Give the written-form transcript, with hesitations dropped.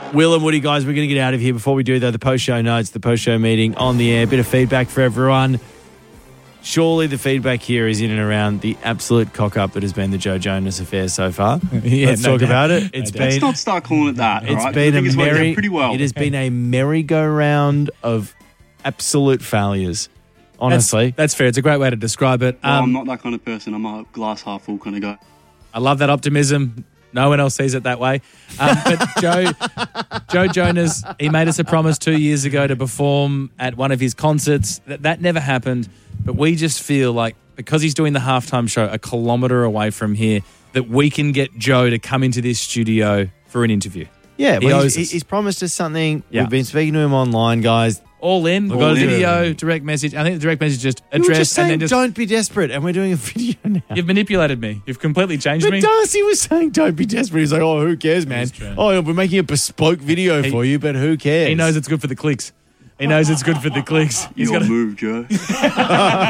Will and Woody, guys, we're going to get out of here. Before we do, though, the post-show notes, the post-show meeting on the air, a bit of feedback for everyone. Surely the feedback here is in and around the absolute cock-up that has been the Joe Jonas affair so far. Let's talk about it. Let's not start calling it that. It's right? been It has been a merry-go-round of absolute failures. Honestly. That's fair. It's a great way to describe it. Well, I'm not that kind of person. I'm a glass half full kind of guy. I love that optimism. No one else sees it that way. But Joe Jonas, he made us a promise 2 years ago to perform at one of his concerts. That never happened. But we just feel like because he's doing the halftime show a kilometre away from here, that we can get Joe to come into this studio for an interview. Yeah, he's promised us something. Yeah. We've been speaking to him online, guys. All in. We've got a video, direct message. I think the direct message just We were addressed just saying, and then don't be desperate, and we're doing a video now. You've manipulated me. You've completely changed But me. Darcy was saying, don't be desperate. He's like, oh, who cares, man? Oh, we're making a bespoke video for you, but who cares? He knows it's good for the clicks. He knows it's good for the clicks. Your move, Joe.